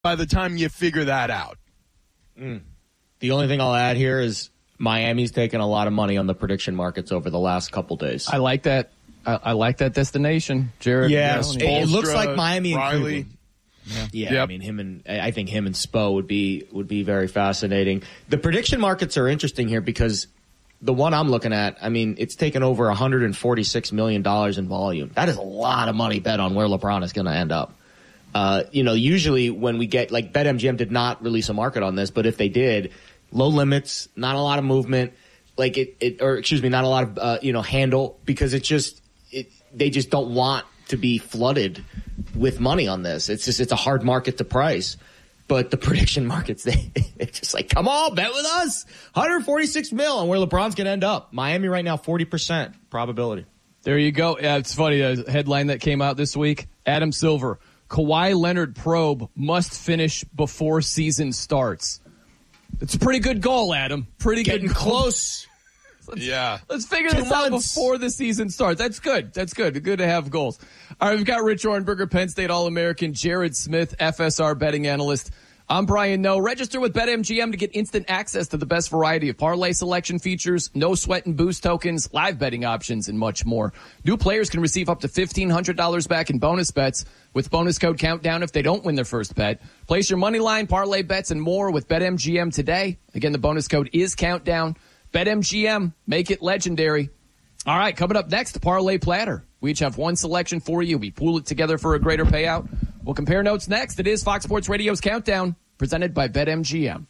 by the time you figure that out. The only thing I'll add here is Miami's taken a lot of money on the prediction markets over the last couple days. I like that. I like that destination, Jared. Yeah, it looks like Miami and Riley. Cleveland. Yeah, Yep. I mean, I think him and Spo would be very fascinating. The prediction markets are interesting here because the one I'm looking at, I mean, it's taken over $146 million in volume. That is a lot of money bet on where LeBron is going to end up. Usually when we get, like, BetMGM did not release a market on this, but if they did, low limits, not a lot of movement, not a lot of, handle, because they just don't want to be flooded with money on this. It's a hard market to price. But the prediction markets, it's just like, come on, bet with us. 146 mil on where LeBron's going to end up. Miami right now, 40% probability. There you go. Yeah, it's funny. A headline that came out this week, Adam Silver, Kawhi Leonard probe must finish before season starts. It's a pretty good goal, Adam. Getting close. Let's figure this out before the season starts. That's good. Good to have goals. All right, we've got Rich Orenberger, Penn State All-American, Jared Smith, FSR betting analyst. I'm Brian Noe. Register with BetMGM to get instant access to the best variety of parlay selection features, no sweat and boost tokens, live betting options, and much more. New players can receive up to $1,500 back in bonus bets with bonus code Countdown if they don't win their first bet. Place your money line, parlay bets, and more with BetMGM today. Again, the bonus code is Countdown. BetMGM, make it legendary. All right, coming up next, the Parlay Platter. We each have one selection for you. We pool it together for a greater payout. We'll compare notes next. It is Fox Sports Radio's Countdown, presented by BetMGM.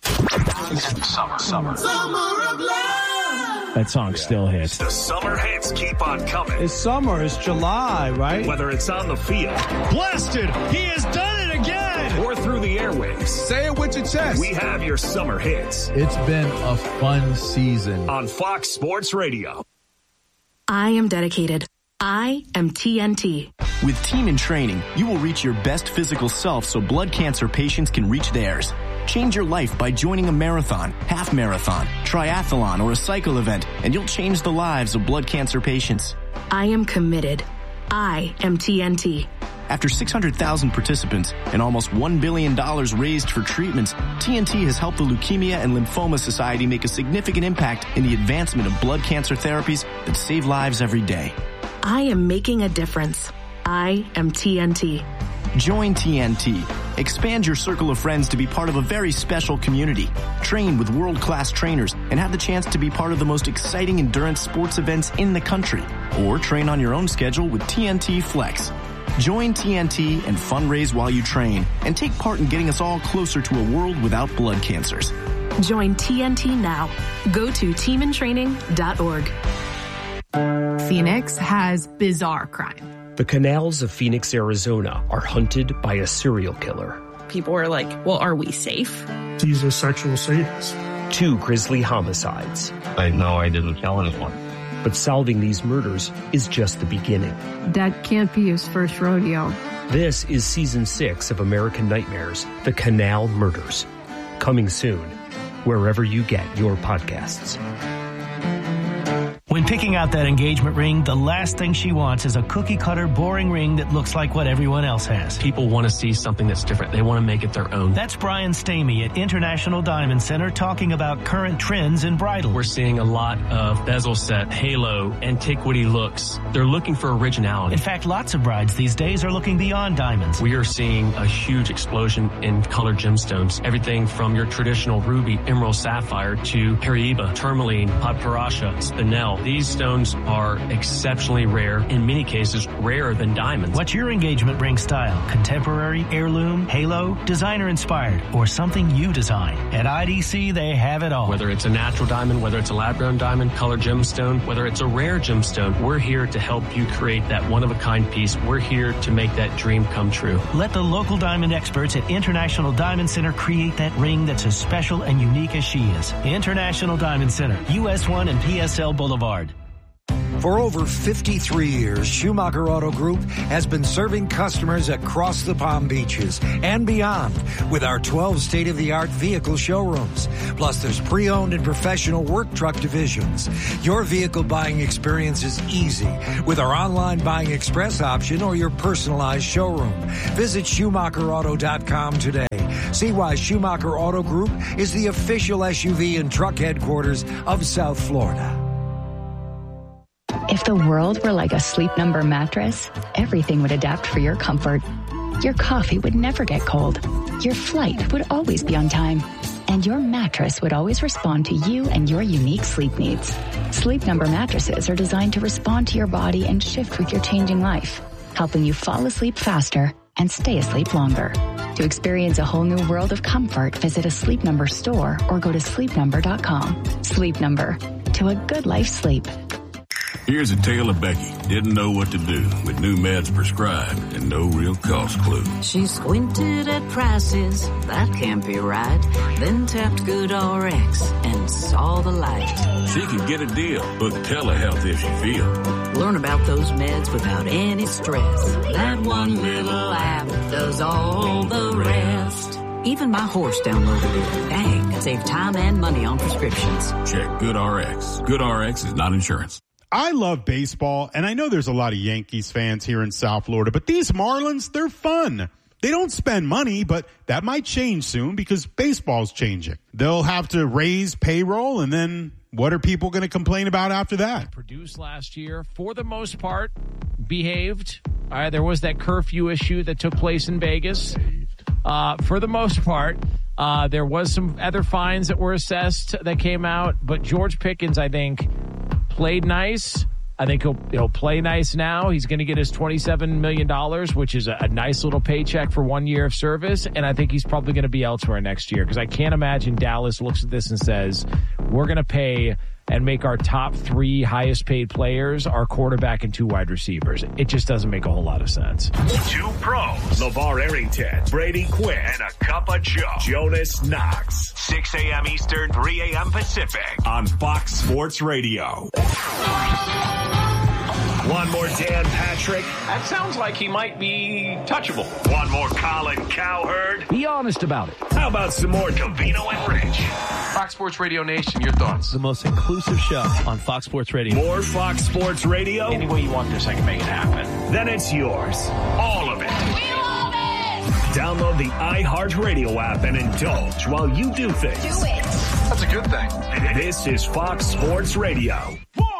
Summer of love. That song still hits. The summer hits keep on coming. It's summer. It's July, right? Whether it's on the field. Blasted. He has done it again. Or through the airwaves. Say it with your chest. We have your summer hits. It's been a fun season. On Fox Sports Radio. I am dedicated. I am TNT. With Team in Training, you will reach your best physical self so blood cancer patients can reach theirs. Change your life by joining a marathon, half marathon, triathlon, or a cycle event, and you'll change the lives of blood cancer patients. I am committed. I am TNT. After 600,000 participants and almost $1 billion raised for treatments, TNT has helped the Leukemia and Lymphoma Society make a significant impact in the advancement of blood cancer therapies that save lives every day. I am making a difference. I am TNT. Join TNT. Expand your circle of friends to be part of a very special community. Train with world-class trainers and have the chance to be part of the most exciting endurance sports events in the country. Or train on your own schedule with TNT Flex. Join TNT and fundraise while you train and take part in getting us all closer to a world without blood cancers. Join TNT now. Go to teamintraining.org. Phoenix has bizarre crime. The canals of Phoenix, Arizona are hunted by a serial killer. People are like, well, are we safe? He's a sexual sadist. 2 grisly homicides. I know I didn't kill anyone. But solving these murders is just the beginning. That can't be his first rodeo. This is Season 6 of American Nightmares, The Canal Murders. Coming soon, wherever you get your podcasts. When picking out that engagement ring, the last thing she wants is a cookie-cutter, boring ring that looks like what everyone else has. People want to see something that's different. They want to make it their own. That's Brian Stamey at International Diamond Center talking about current trends in bridal. We're seeing a lot of bezel set, halo, antiquity looks. They're looking for originality. In fact, lots of brides these days are looking beyond diamonds. We are seeing a huge explosion in colored gemstones. Everything from your traditional ruby, emerald, sapphire to Hariba, tourmaline, paparasha, spinel. These stones are exceptionally rare, in many cases rarer than diamonds. What's your engagement ring style? Contemporary, heirloom, halo, designer inspired, or something you design? At IDC, they have it all. Whether it's a natural diamond, whether it's a lab-grown diamond, colored gemstone, whether it's a rare gemstone, we're here to help you create that one-of-a-kind piece. We're here to make that dream come true. Let the local diamond experts at International Diamond Center create that ring that's as special and unique as she is. International Diamond Center, US 1 and PSL Boulevard. For over 53 years, Schumacher Auto Group has been serving customers across the Palm Beaches and beyond with our 12 state-of-the-art vehicle showrooms. Plus, there's pre-owned and professional work truck divisions. Your vehicle buying experience is easy with our online buying express option or your personalized showroom. Visit SchumacherAuto.com today. See why Schumacher Auto Group is the official SUV and truck headquarters of South Florida. If the world were like a Sleep Number mattress, everything would adapt for your comfort. Your coffee would never get cold. Your flight would always be on time. And your mattress would always respond to you and your unique sleep needs. Sleep Number mattresses are designed to respond to your body and shift with your changing life, helping you fall asleep faster and stay asleep longer. To experience a whole new world of comfort, visit a Sleep Number store or go to sleepnumber.com. Sleep Number. To a good life sleep. Here's a tale of Becky. Didn't know what to do with new meds prescribed and no real cost clue. She squinted at prices, that can't be right. Then tapped GoodRx and saw the light. She can get a deal with telehealth if she feels. Learn about those meds without any stress. That one little app does all the rest. Even my horse downloaded it. Dang, save time and money on prescriptions. Check GoodRx. GoodRx is not insurance. I love baseball, and I know there's a lot of Yankees fans here in South Florida, but these Marlins, they're fun. They don't spend money, but that might change soon because baseball's changing. They'll have to raise payroll, and then what are people going to complain about after that? Produced last year, for the most part, behaved. All right, there was that curfew issue that took place in Vegas. For the most part, there was some other fines that were assessed that came out, but George Pickens, I think, played nice. I think he'll play nice now. He's going to get his $27 million, which is a nice little paycheck for 1 year of service. And I think he's probably going to be elsewhere next year because I can't imagine Dallas looks at this and says, we're going to pay and make our top 3 highest paid players our quarterback and 2 wide receivers. It just doesn't make a whole lot of sense. 2 pros, LeVar Arrington, Brady Quinn, and a cup of Joe, Jonas Knox. 6 a.m. Eastern, 3 a.m. Pacific on Fox Sports Radio. One more Dan Patrick. That sounds like he might be touchable. One more Colin Cowherd. Be honest about it. How about some more Covino and Rich? Fox Sports Radio Nation, your thoughts? The most inclusive show on Fox Sports Radio. More Fox Sports Radio? Any way you want this, I can make it happen. Then it's yours. All of it. We love it! Download the iHeartRadio app and indulge while you do things. Do it. That's a good thing. This is Fox Sports Radio.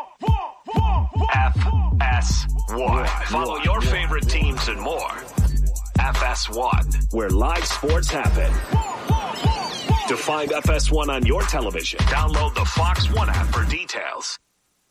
FS1. Follow your favorite teams and more. FS1, where live sports happen. To find FS1 on your television, download the Fox One app for details.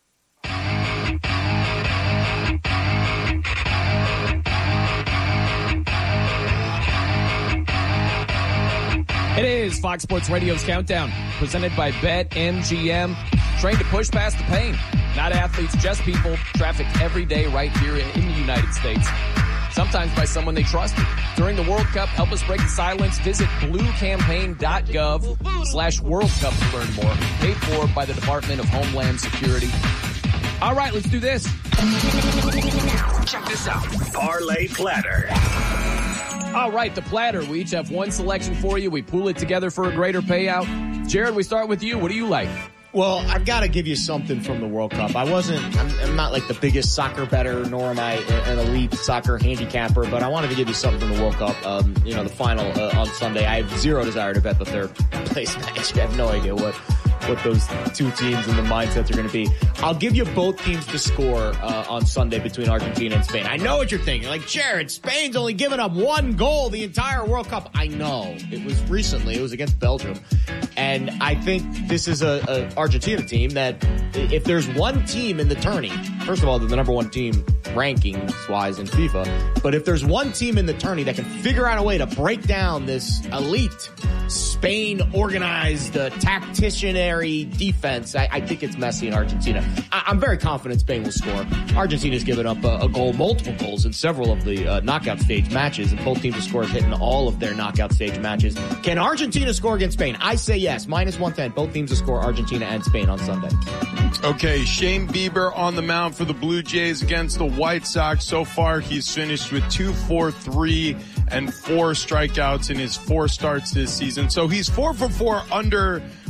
It is Fox Sports Radio's Countdown, presented by BetMGM. Trained to push past the pain. Not athletes, just people trafficked every day right here in the United States. Sometimes by someone they trusted. During the World Cup, help us break the silence. Visit bluecampaign.gov/World Cup to learn more. Paid for by the Department of Homeland Security. All right, let's do this. Check this out. Parlay Platter. All right, the platter. We each have one selection for you. We pool it together for a greater payout. Jared, we start with you. What do you like? Well, I've got to give you something from the World Cup. I'm not like the biggest soccer bettor, nor am I an elite soccer handicapper, but I wanted to give you something from the World Cup. The final on Sunday. I have zero desire to bet the third place match. I have no idea what those 2 teams and the mindsets are going to be. I'll give you both teams to score on Sunday between Argentina and Spain. I know what you're thinking. Like, Jared, Spain's only given up 1 goal the entire World Cup. I know. It was recently. It was against Belgium. And I think this is a Argentina team that if there's one team in the tourney, first of all, they're the number 1 team rankings-wise in FIFA, but if there's one team in the tourney that can figure out a way to break down this elite Spain organized tacticianary defense, I think it's Messi and Argentina. I'm very confident Spain will score. Argentina's given up a goal, multiple goals in several of the knockout stage matches, and both teams have scored hitting all of their knockout stage matches. Can Argentina score against Spain? I say yes. -110. Both teams will score, Argentina and Spain, on Sunday. Okay, Shane Bieber on the mound for the Blue Jays against the White Sox. So far, he's finished with 2-4-3 and 4 strikeouts in his 4 starts this season. So he's 4 for 4 under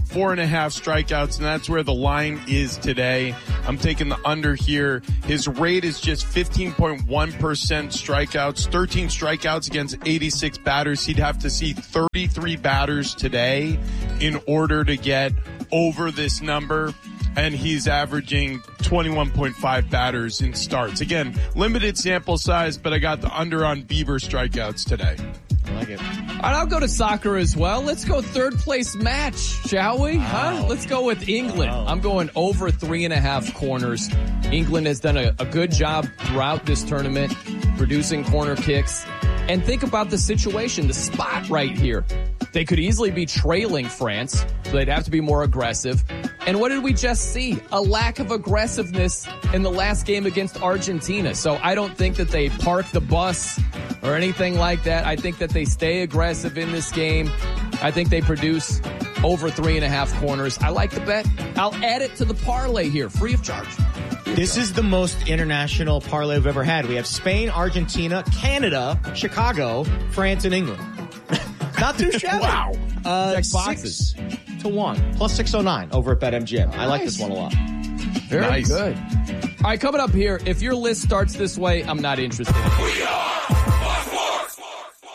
4.5 strikeouts, and that's where the line is today. I'm taking the under here. His rate is just 15.1% strikeouts, 13 strikeouts against 86 batters. He'd have to see 33 batters today in order to get over this number. And he's averaging 21.5 batters in starts. Again, limited sample size, but I got the under on Bieber strikeouts today. I like it. All right, I'll go to soccer as well. Let's go third place match, shall we? Huh? Let's go with England. I'm going over 3.5 corners. England has done a good job throughout this tournament, producing corner kicks. And think about the situation, the spot right here. They could easily be trailing France, so they'd have to be more aggressive. And what did we just see? A lack of aggressiveness in the last game against Argentina. So I don't think that they park the bus or anything like that. I think that they stay aggressive in this game. I think they produce over 3.5 corners. I like the bet. I'll add it to the parlay here, free of charge. This is the most international parlay we've ever had. We have Spain, Argentina, Canada, Chicago, France, and England. Not too shabby. Wow. Check boxes. 6-1. Plus 609 over at BetMGM. Nice. I like this one a lot. Very nice. Good. All right, coming up here, if your list starts this way, I'm not interested. We are Fox Sports.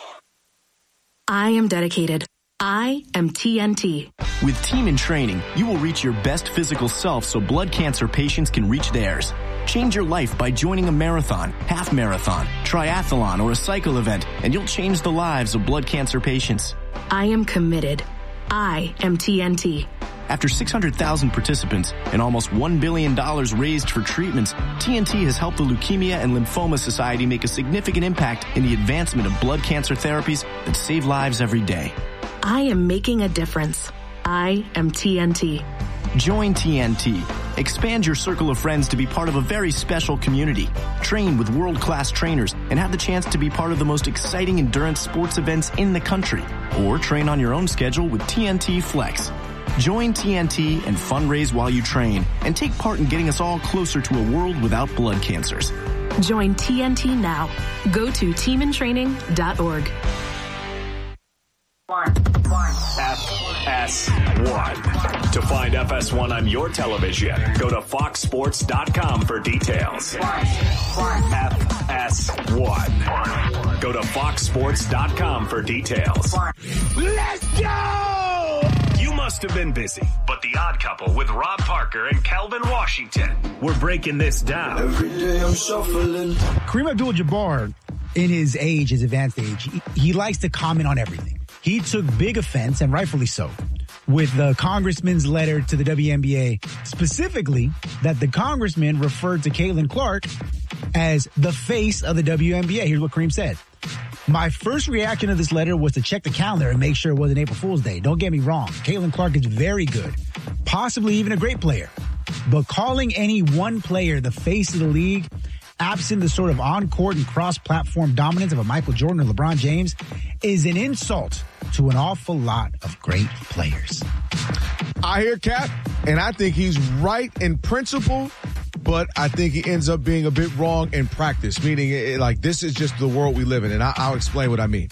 I am dedicated. I am TNT. With Team in Training, you will reach your best physical self so blood cancer patients can reach theirs. Change your life by joining a marathon, half marathon, triathlon, or a cycle event, and you'll change the lives of blood cancer patients. I am committed. I am TNT. After 600,000 participants and almost $1 billion raised for treatments, TNT has helped the Leukemia and Lymphoma Society make a significant impact in the advancement of blood cancer therapies that save lives every day. I am making a difference. I am TNT. Join TNT. Expand your circle of friends to be part of a very special community. Train with world-class trainers and have the chance to be part of the most exciting endurance sports events in the country. Or train on your own schedule with TNT Flex. Join TNT and fundraise while you train and take part in getting us all closer to a world without blood cancers. Join TNT now. Go to teamintraining.org. FS1. To find FS1 on your television, go to foxsports.com for details. FS1. Go to foxsports.com for details. Let's go! You must have been busy, but The Odd Couple with Rob Parker and Calvin Washington, we're breaking this down. Every day I'm shuffling. Kareem Abdul-Jabbar, in his age, his advanced age, he likes to comment on everything. He took big offense, and rightfully so, with the congressman's letter to the WNBA, specifically that the congressman referred to Caitlin Clark as the face of the WNBA. Here's what Kareem said. My first reaction to this letter was to check the calendar and make sure it wasn't April Fool's Day. Don't get me wrong. Caitlin Clark is very good, possibly even a great player. But calling any one player the face of the league, absent the sort of on-court and cross-platform dominance of a Michael Jordan or LeBron James, is an insult to an awful lot of great players. I hear Cap, and I think he's right in principle, but I think he ends up being a bit wrong in practice, meaning like this is just the world we live in, and I'll explain what I mean.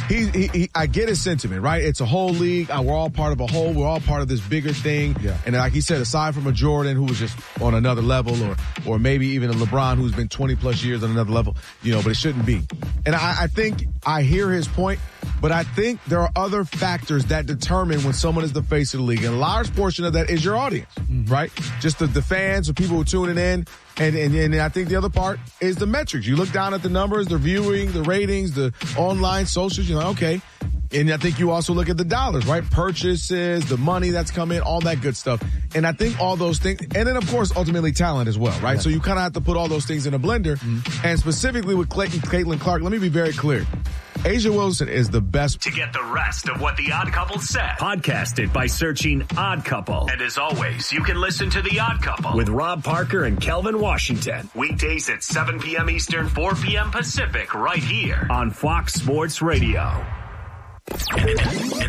I get his sentiment, right? It's a whole league. We're all part of a whole. We're all part of this bigger thing. Yeah. And like he said, aside from a Jordan who was just on another level, or maybe even a LeBron who's been 20 plus years on another level, but it shouldn't be. And I think I hear his point, but I think there are other factors that determine when someone is the face of the league. And a large portion of that is your audience, right? Just the fans or people who are tuning in. And I think the other part is the metrics. You look down at the numbers, the viewing, the ratings, the online socials, you're like, okay. And I think you also look at the dollars, right? Purchases, the money that's come in, all that good stuff. And I think all those things, and then of course, ultimately talent as well, right? Yeah. So you kind of have to put all those things in a blender. And specifically with Caitlin Clark, let me be very clear. A'ja Wilson is the best. To get the rest of what The Odd Couple said, podcast it by searching Odd Couple. And as always, you can listen to The Odd Couple with Rob Parker and Kelvin Washington. Weekdays at 7 p.m. Eastern, 4 p.m. Pacific, right here on Fox Sports Radio. And now,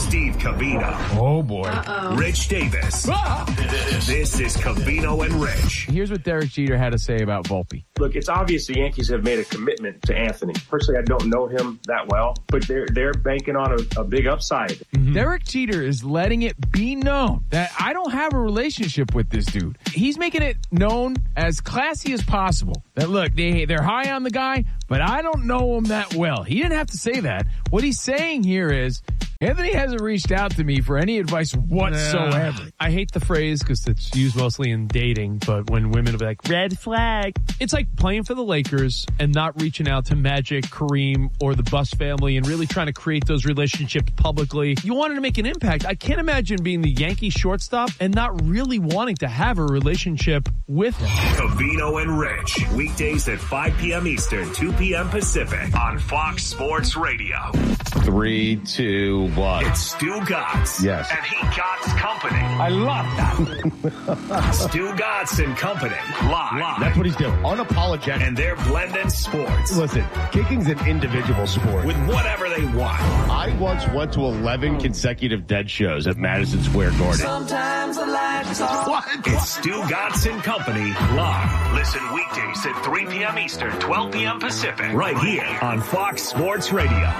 Steve Covino. Oh, boy. Rich Davis. This is Covino and Rich. Here's what Derek Jeter had to say about Volpe. Look, it's obvious the Yankees have made a commitment to Anthony. Personally, I don't know him that well, but they're banking on a big upside. Mm-hmm. Derek Jeter is letting it be known that I don't have a relationship with this dude. He's making it known as classy as possible that, look, they're high on the guy, but I don't know him that well. He didn't have to say that. What he's saying here is, Anthony hasn't reached out to me for any advice whatsoever. I hate the phrase because it's used mostly in dating, but when women will be like, red flag. It's like playing for the Lakers and not reaching out to Magic, Kareem, or the Buss family and really trying to create those relationships publicly. You wanted to make an impact. I can't imagine being the Yankee shortstop and not really wanting to have a relationship with him. Covino and Rich. Weekdays at 5 p.m. Eastern, 2 p.m. Pacific on Fox Sports Radio. 3, 2, 1. It's Stu Gatz. Yes. And he Gatz Company. I love that. Stu Gatz and Company. Live. That's what he's doing. Unapologetic. And they're blending sports. Listen, kicking's an individual sport. With whatever they want. I once went to 11 consecutive Dead shows at Madison Square Garden. Sometimes the lights are... What? It's Stu Gatz and Company. Live. Listen weekdays at 3 p.m. Eastern, 12 p.m. Pacific. Right here on Fox Sports Radio.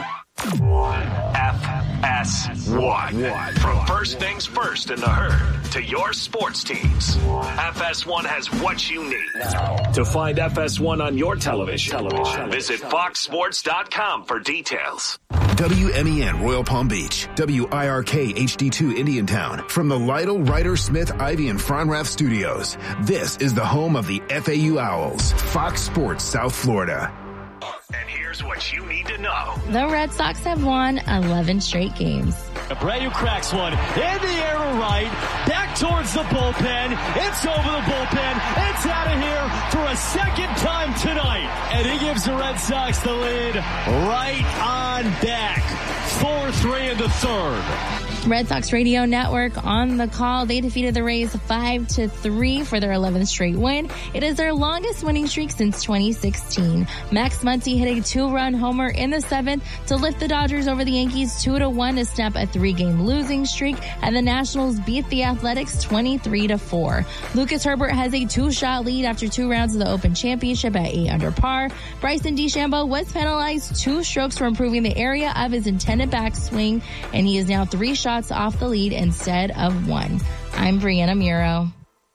FS1. From first things first in the herd to your sports teams, FS1 has what you need. To find FS1 on your television, visit foxsports.com for details. WMEN Royal Palm Beach, WIRK HD2 Indiantown. From the Lytle, Ryder, Smith, Ivy, and Fronrath studios, this is the home of the FAU Owls, Fox Sports South Florida. And here's what you need to know. The Red Sox have won 11 straight games. Abreu cracks one in the air to right, back towards the bullpen. It's over the bullpen. It's out of here for a second time tonight. And he gives the Red Sox the lead right on back. 4-3 in the third. Red Sox Radio Network on the call. They defeated the Rays 5-3 for their 11th straight win. It is their longest winning streak since 2016. Max Muncy hit a 2-run homer in the 7th to lift the Dodgers over the Yankees 2-1 to snap a 3-game losing streak, and the Nationals beat the Athletics 23-4. Lucas Herbert has a 2-shot lead after 2 rounds of the Open Championship at 8 under par. Bryson DeChambeau was penalized 2 strokes for improving the area of his intended backswing, and he is now 3 shots off the lead instead of 1. I'm Brianna Muro.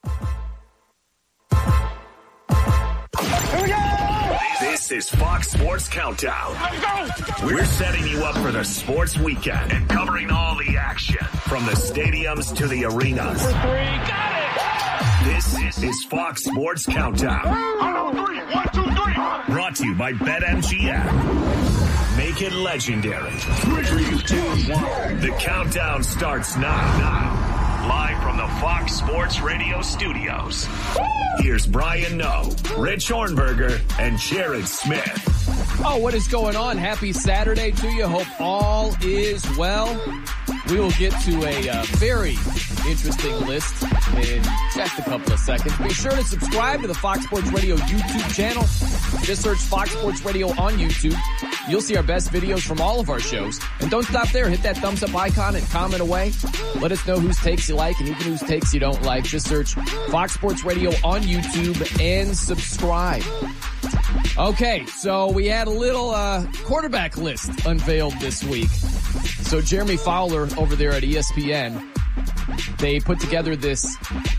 Here we go! This is Fox Sports Countdown. Let's go! We're setting you up for the sports weekend and covering all the action from the stadiums to the arenas. For 3, got it! This is Fox Sports Countdown. 1, 2, 3. Brought to you by BetMGM. Make it legendary. 3, 2, 1. The countdown starts now. Live from the Fox Sports Radio studios. Here's Brian Noe, Rich Hornberger, and Jared Smith. Oh, what is going on? Happy Saturday to you. Hope all is well. We will get to a very interesting list in just a couple of seconds. Be sure to subscribe to the Fox Sports Radio YouTube channel. Just search Fox Sports Radio on YouTube. You'll see our best videos from all of our shows. And don't stop there. Hit that thumbs up icon and comment away. Let us know whose takes you like and even whose takes you don't like. Just search Fox Sports Radio on YouTube and subscribe. Okay, so we had a little quarterback list unveiled this week. So Jeremy Fowler over there at ESPN, they put together this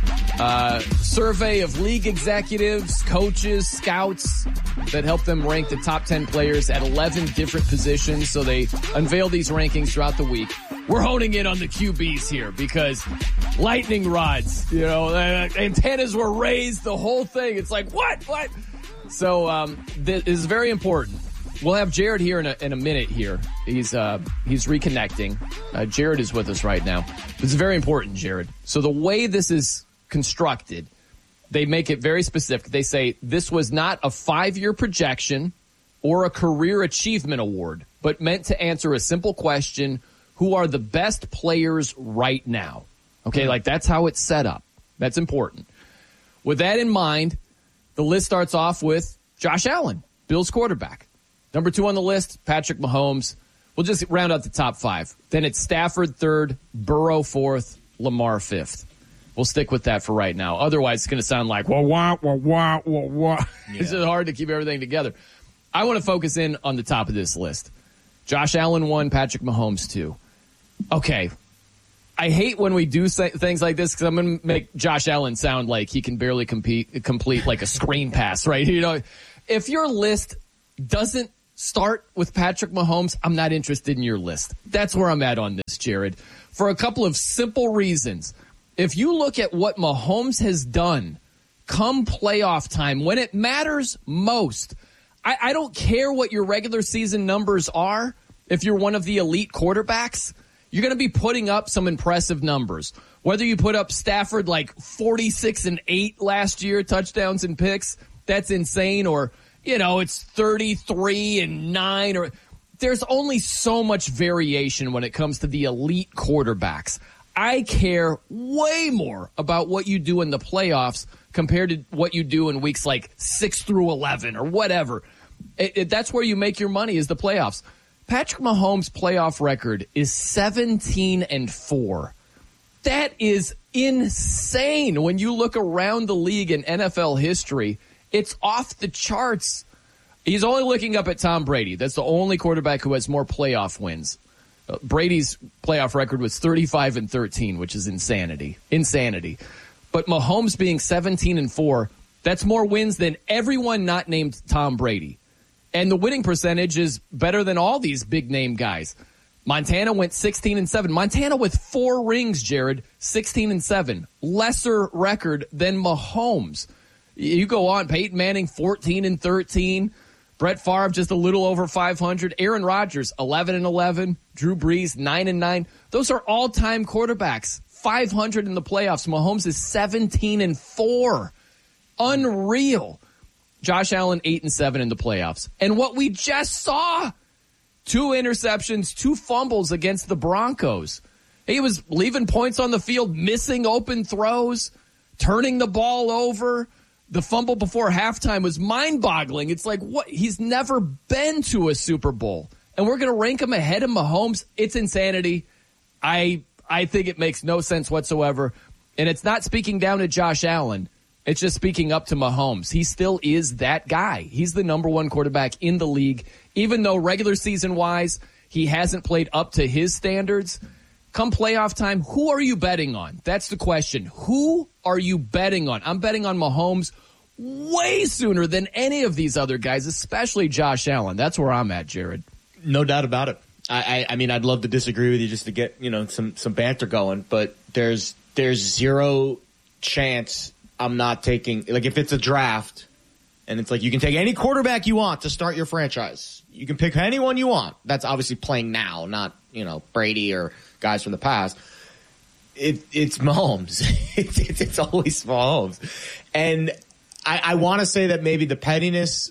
survey of league executives, coaches, scouts that help them rank the top 10 players at 11 different positions. So they unveil these rankings throughout the week. We're honing in on the QBs here because lightning rods, antennas were raised, the whole thing. It's like, what? So this is very important. We'll have Jared here in a minute here. He's reconnecting. Jared is with us right now. This is very important, Jared. So the way this is constructed, they make it very specific. They say this was not a 5-year projection or a career achievement award, but meant to answer a simple question: who are the best players right now? Okay, like that's how it's set up. That's important. With that in mind, the list starts off with Josh Allen, Bills quarterback. Number 2 on the list, Patrick Mahomes. We'll just round out the top 5. Then it's Stafford 3rd, Burrow 4th, Lamar 5th. We'll stick with that for right now. Otherwise, it's going to sound like, wah. It's just hard to keep everything together. I want to focus in on the top of this list. Josh Allen 1, Patrick Mahomes 2. Okay. I hate when we do things like this because I'm going to make Josh Allen sound like he can barely complete like a screen pass, right? You know, if your list doesn't start with Patrick Mahomes, I'm not interested in your list. That's where I'm at on this, Jared, for a couple of simple reasons. If you look at what Mahomes has done come playoff time, when it matters most, I don't care what your regular season numbers are. If you're one of the elite quarterbacks, you're going to be putting up some impressive numbers. Whether you put up Stafford like 46-8 last year, touchdowns and picks, that's insane. Or, you know, it's 33-9. Or there's only so much variation when it comes to the elite quarterbacks. I care way more about what you do in the playoffs compared to what you do in weeks like 6 through 11 or whatever. That's where you make your money, is the playoffs. Patrick Mahomes' playoff record is 17-4. That is insane. When you look around the league in NFL history, it's off the charts. He's only looking up at Tom Brady. That's the only quarterback who has more playoff wins. Brady's playoff record was 35-13, which is insanity. But Mahomes being 17-4, that's more wins than everyone not named Tom Brady. And the winning percentage is better than all these big name guys. Montana went 16-7. Montana with 4 rings, Jared, 16-7. Lesser record than Mahomes. You go on, Peyton Manning 14-13. Brett Favre just a little over 500. Aaron Rodgers 11-11. Drew Brees 9-9. Those are all-time quarterbacks. 500 in the playoffs. Mahomes is 17-4. Unreal. Josh Allen 8-7 in the playoffs. And what we just saw, 2 interceptions, 2 fumbles against the Broncos. He was leaving points on the field, missing open throws, turning the ball over. The fumble before halftime was mind-boggling. It's like, what? He's never been to a Super Bowl. And we're going to rank him ahead of Mahomes? It's insanity. I think it makes no sense whatsoever. And it's not speaking down to Josh Allen. It's just speaking up to Mahomes. He still is that guy. He's the number 1 quarterback in the league. Even though regular season-wise, he hasn't played up to his standards. Come playoff time, who are you betting on? That's the question. Who are you betting on? I'm betting on Mahomes way sooner than any of these other guys, especially Josh Allen. That's where I'm at, Jared. No doubt about it. I mean, I'd love to disagree with you just to get, you know, some banter going, but there's zero chance I'm not taking, like, if it's a draft and it's like you can take any quarterback you want to start your franchise. You can pick anyone you want. That's obviously playing now, not, you know, Brady or guys from the past. It's Mahomes. It's always Mahomes. And I want to say that maybe the pettiness,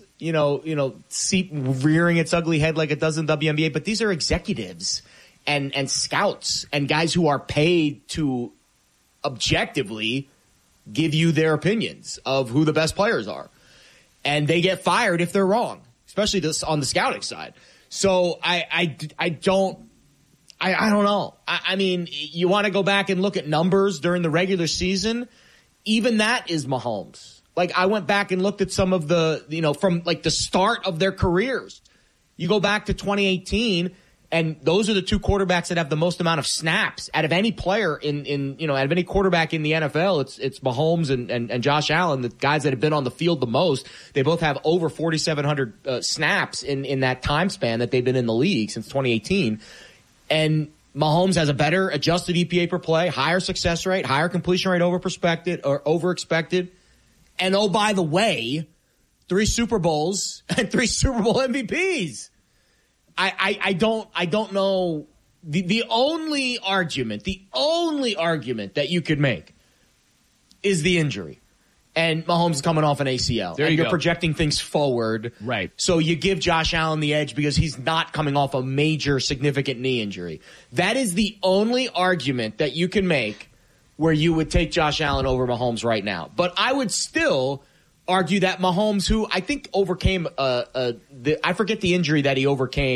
seat rearing its ugly head like it does in WNBA, but these are executives and scouts and guys who are paid to objectively give you their opinions of who the best players are. And they get fired if they're wrong, especially this on the scouting side. So I don't know. I mean, you want to go back and look at numbers during the regular season. Even that is Mahomes. Like, I went back and looked at some of the, from like the start of their careers. You go back to 2018, and those are the 2 quarterbacks that have the most amount of snaps out of any player out of any quarterback in the NFL. It's Mahomes and Josh Allen, the guys that have been on the field the most. They both have over 4,700 snaps in that time span that they've been in the league since 2018. And Mahomes has a better adjusted EPA per play, higher success rate, higher completion rate over expected. And oh, by the way, 3 Super Bowls and 3 Super Bowl MVPs. I don't know. The only argument that you could make is the injury. And Mahomes is coming off an ACL. You're projecting things forward. Right. So you give Josh Allen the edge because he's not coming off a major significant knee injury. That is the only argument that you can make where you would take Josh Allen over Mahomes right now. But I would still argue that Mahomes, who I think overcame I forget the injury that he overcame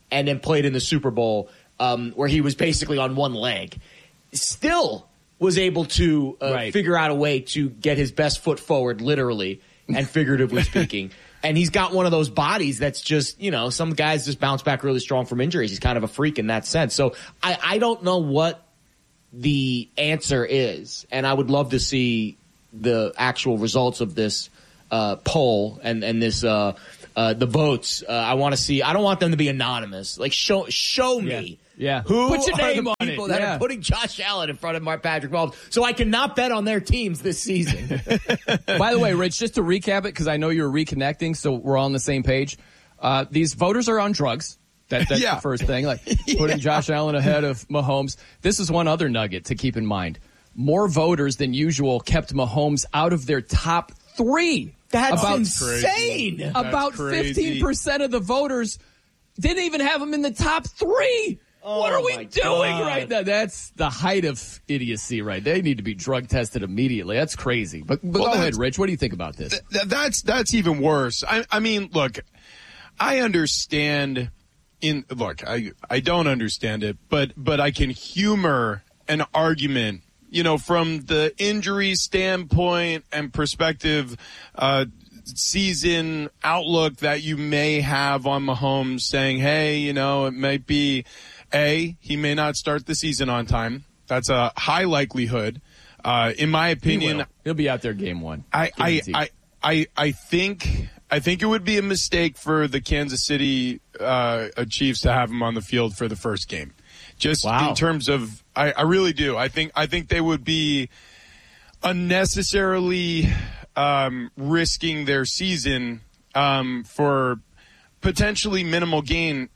and then played in the Super Bowl, where he was basically on one leg, still was able to figure out a way to get his best foot forward, literally and figuratively speaking. And he's got one of those bodies that's just, some guys just bounce back really strong from injuries. He's kind of a freak in that sense. So I don't know what the answer is, and I would love to see the actual results of this poll and this the votes. I want to see. I don't want them to be anonymous. Like show me. Yeah. Who Put your name are the on people it. that are putting Josh Allen in front of Patrick Mahomes, so I cannot bet on their teams this season. By the way, Rich, just to recap it, because I know you're reconnecting, so we're all on the same page. These voters are on drugs. That's the first thing, like putting Josh Allen ahead of Mahomes. This is one other nugget to keep in mind. More voters than usual kept Mahomes out of their top 3. That's insane. About 15% of the voters didn't even have him in the top 3. What are we doing right now? That's the height of idiocy, right? They need to be drug tested immediately. That's crazy. But go ahead, Rich. What do you think about this? That's even worse. I mean, look, I understand. I don't understand it, but I can humor an argument, from the injury standpoint and perspective, season outlook that you may have on Mahomes, saying, hey, it might be he may not start the season on time. That's a high likelihood. In my opinion, he'll be out there game 1. I think it would be a mistake for the Kansas City Chiefs to have him on the field for the first game. Just in terms of, I really do. I think they would be unnecessarily risking their season for potentially minimal gain.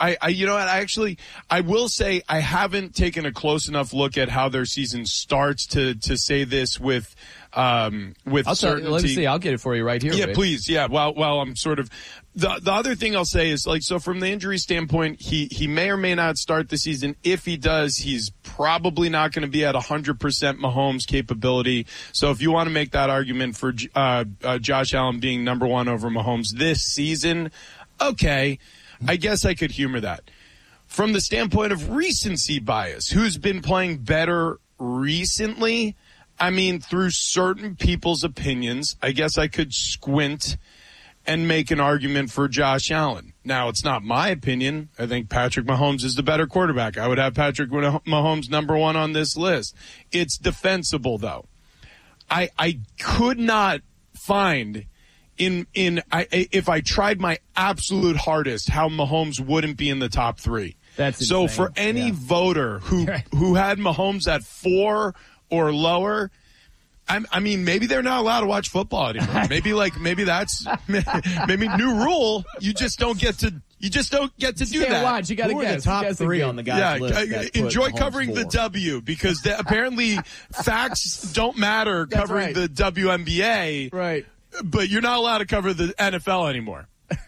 I will say I haven't taken a close enough look at how their season starts to say this with certainty. Let me see. I'll get it for you right here. Yeah, babe. please. Yeah. Well, I'm sort of the other thing I'll say is so from the injury standpoint, he may or may not start the season. If he does, he's probably not going to be at 100% Mahomes capability. So if you want to make that argument for Josh Allen being number 1 over Mahomes this season, okay, I guess I could humor that. From the standpoint of recency bias, who's been playing better recently? I mean, through certain people's opinions, I guess I could squint and make an argument for Josh Allen. Now, it's not my opinion. I think Patrick Mahomes is the better quarterback. I would have Patrick Mahomes number 1 on this list. It's defensible, though. I could not find if I tried my absolute hardest how Mahomes wouldn't be in the top 3. That's so insane. For any voter who had Mahomes at 4 or lower, I mean, maybe they're not allowed to watch football anymore. Maybe that's maybe new rule. You just don't get to do that. Watch. You got to guess. The top 3 on the guys list. Enjoy covering the W, because apparently facts don't matter covering the WNBA. Right. But you're not allowed to cover the NFL anymore.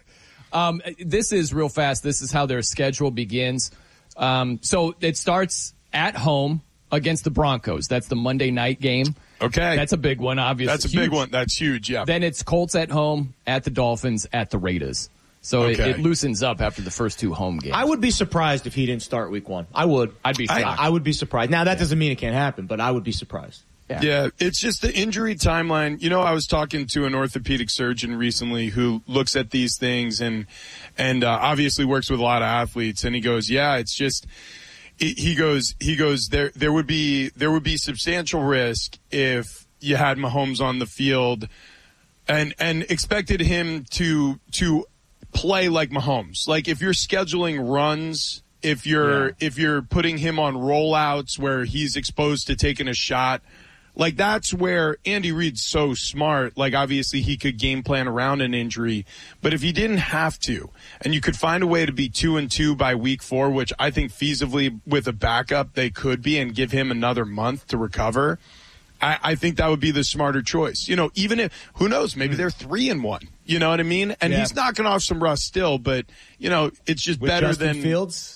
This is real fast. This is how their schedule begins. So it starts at home against the Broncos. That's the Monday night game. Okay. That's a big one, obviously. That's a big one. That's huge, yeah. Then it's Colts at home, at the Dolphins, at the Raiders. So it loosens up after the first 2 home games. I would be surprised if he didn't start week 1. I would. I'd be shocked. I would be surprised. Now, that doesn't mean it can't happen, but I would be surprised. Yeah, it's just the injury timeline. I was talking to an orthopedic surgeon recently who looks at these things and obviously works with a lot of athletes. And he goes, yeah, it's just, he goes, there would be substantial risk if you had Mahomes on the field and expected him to play like Mahomes. Like if you're scheduling runs, if you're putting him on rollouts where he's exposed to taking a shot, like that's where Andy Reid's so smart. Like obviously he could game plan around an injury, but if he didn't have to, and you could find a way to be 2-2 by week 4, which I think feasibly with a backup they could be, and give him another month to recover, I think that would be the smarter choice. Even if, who knows, maybe they're 3-1. You know what I mean? And he's knocking off some rust still, but it's just with better Justin than Fields.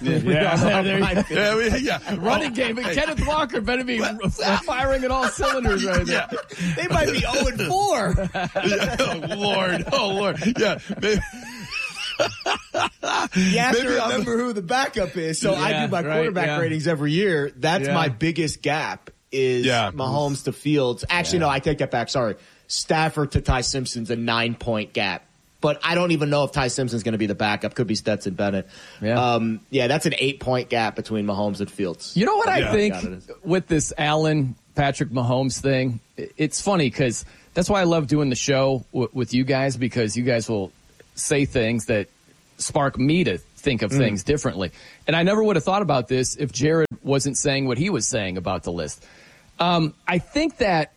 Running game, but Kenneth Walker better be firing at all cylinders right there. They might be 0-4. Oh Lord. Yeah. Maybe. You have to remember who the backup is. So I do my quarterback ratings every year. That's my biggest gap is Mahomes to Fields. Actually, no, I take that back. Sorry. Stafford to Ty Simpson's a 9-point gap. But I don't even know if Ty Simpson's going to be the backup. Could be Stetson Bennett. That's an 8-point gap between Mahomes and Fields. You know what I think with this Allen, Patrick Mahomes thing? It's funny because that's why I love doing the show with you guys, because you guys will say things that spark me to think of things differently. And I never would have thought about this if Jared wasn't saying what he was saying about the list. I think that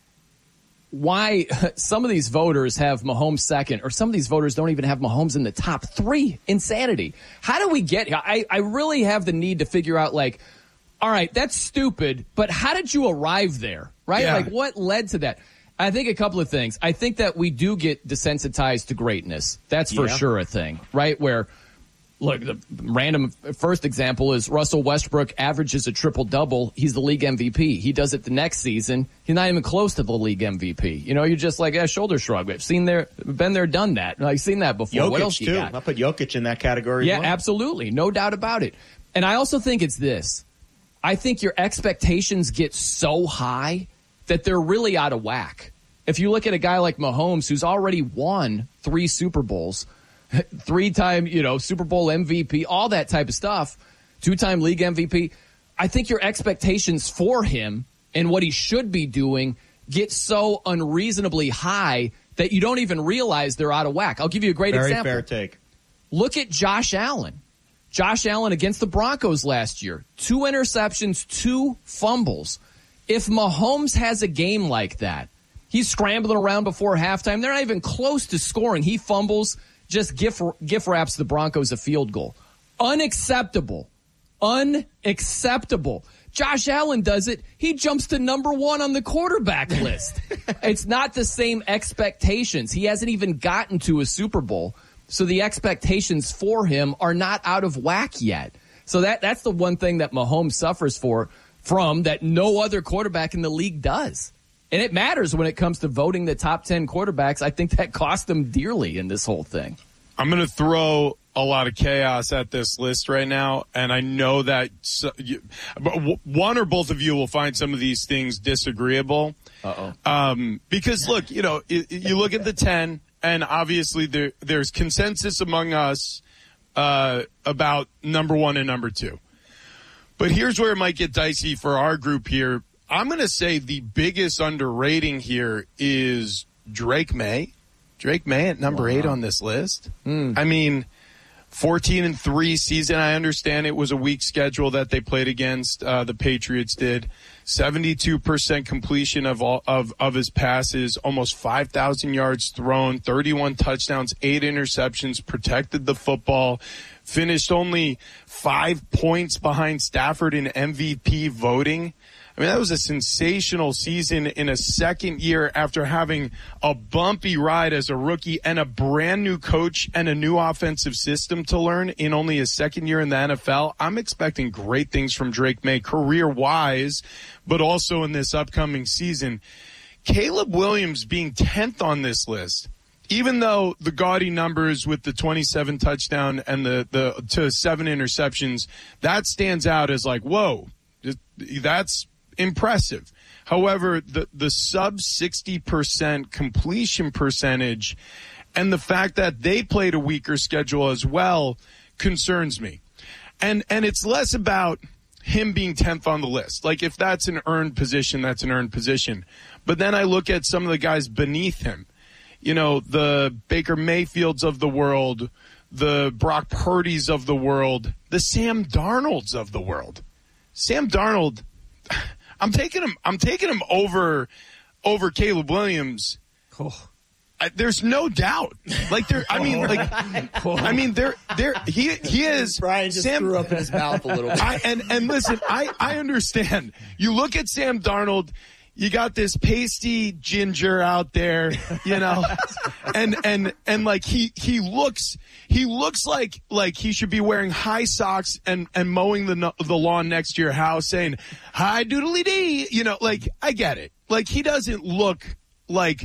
why some of these voters have Mahomes second, or some of these voters don't even have Mahomes in the top 3. Insanity. How do we get here? I really have the need to figure out, like, all right, that's stupid, but how did you arrive there, right? Like, what led to that? I think a couple of things. I think that we do get desensitized to greatness. That's for sure a thing, right? Where, look, the random first example is Russell Westbrook averages a triple-double. He's the league MVP. He does it the next season. He's not even close to the league MVP. You know, you're just like, shoulder shrug. We've been there, done that. I've seen that before. Jokic, what else you got? I'll put Jokic in that category. Yeah, absolutely. No doubt about it. And I also think it's this. I think your expectations get so high that they're really out of whack. If you look at a guy like Mahomes, who's already won 3 Super Bowls, 3-time, Super Bowl MVP, all that type of stuff, 2-time league MVP. I think your expectations for him and what he should be doing get so unreasonably high that you don't even realize they're out of whack. I'll give you a great example. Very fair take. Look at Josh Allen. Josh Allen against the Broncos last year. 2 interceptions, 2 fumbles. If Mahomes has a game like that, he's scrambling around before halftime. They're not even close to scoring. He fumbles, just gift wraps the Broncos a field goal. Unacceptable. Unacceptable. Josh Allen does it. He jumps to number 1 on the quarterback list. It's not the same expectations. He hasn't even gotten to a Super Bowl. So the expectations for him are not out of whack yet. So that's the one thing that Mahomes suffers from that no other quarterback in the league does. And it matters when it comes to voting the top 10 quarterbacks. I think that cost them dearly in this whole thing. I'm going to throw a lot of chaos at this list right now, and I know that one or both of you will find some of these things disagreeable. Because, look, you look at the 10, and obviously there's consensus among us about number 1 and number 2. But here's where it might get dicey for our group here. I'm going to say the biggest underrating here is Drake May. Drake May at number 8 on this list. I mean, 14-3 season. I understand it was a weak schedule that they played against. The Patriots did. 72% completion of his passes, almost 5,000 yards thrown, 31 touchdowns, 8 interceptions, protected the football, finished only 5 points behind Stafford in MVP voting. I mean, that was a sensational season in a second year after having a bumpy ride as a rookie and a brand new coach and a new offensive system to learn in only his second year in the NFL. I'm expecting great things from Drake May career-wise, but also in this upcoming season. Caleb Williams being 10th on this list, even though the gaudy numbers with the 27 touchdown and the 7 interceptions, that stands out as like, whoa, that's impressive. However, the sub 60% completion percentage and the fact that they played a weaker schedule as well concerns me. And it's less about him being 10th on the list. Like, if that's an earned position, that's an earned position. But then I look at some of the guys beneath him. The Baker Mayfields of the world, the Brock Purdy's of the world, the Sam Darnolds of the world. Sam Darnold, I'm taking him over Caleb Williams. There's no doubt. Like there, he is. Brian just threw up in his mouth a little bit. And listen, I understand. You look at Sam Darnold. You got this pasty ginger out there, and like he looks like he should be wearing high socks and mowing the lawn next to your house, saying hi doodly dee. Like, I get it. Like, he doesn't look like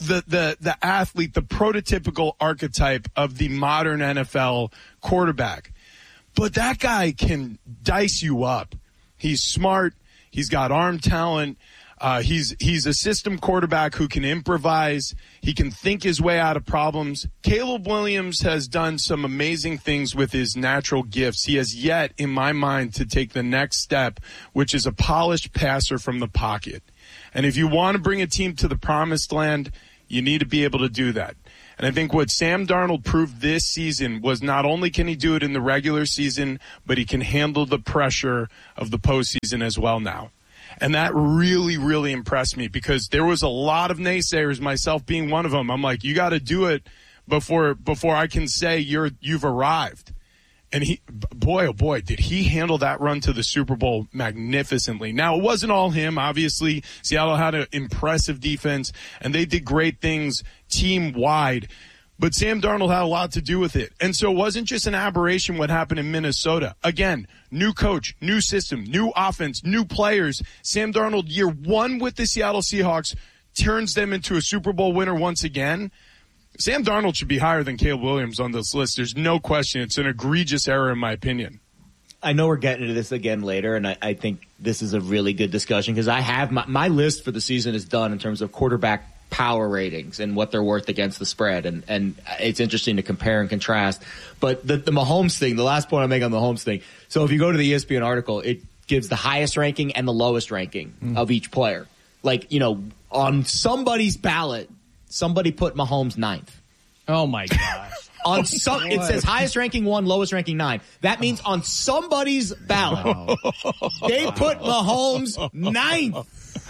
the athlete, the prototypical archetype of the modern NFL quarterback. But that guy can dice you up. He's smart. He's got arm talent. He's a system quarterback who can improvise. He can think his way out of problems. Caleb Williams has done some amazing things with his natural gifts. He has yet, in my mind, to take the next step, which is a polished passer from the pocket. And if you want to bring a team to the promised land, you need to be able to do that. And I think what Sam Darnold proved this season was not only can he do it in the regular season, but he can handle the pressure of the postseason as well now. And that really, really impressed me because there was a lot of naysayers, myself being one of them. I'm like, you got to do it before I can say you've arrived. And boy, oh boy, did he handle that run to the Super Bowl magnificently. Now, it wasn't all him. Obviously, Seattle had an impressive defense, and they did great things team-wide. But Sam Darnold had a lot to do with it. And so it wasn't just an aberration what happened in Minnesota. Again, new coach, new system, new offense, new players. Sam Darnold, year one with the Seattle Seahawks, turns them into a Super Bowl winner once again. Sam Darnold should be higher than Caleb Williams on this list. There's no question. It's an egregious error in my opinion. I know we're getting into this again later, and I think this is a really good discussion because I have my list for the season is done in terms of quarterback power ratings and what they're worth against the spread. And it's interesting to compare and contrast. But the Mahomes thing, the last point I make on the Mahomes thing. So if you go to the ESPN article, it gives the highest ranking and the lowest ranking of each player. Like, on somebody's ballot, somebody put Mahomes 9th. Oh my gosh. It says highest ranking 1, lowest ranking 9. That means on somebody's ballot, they put Mahomes 9th.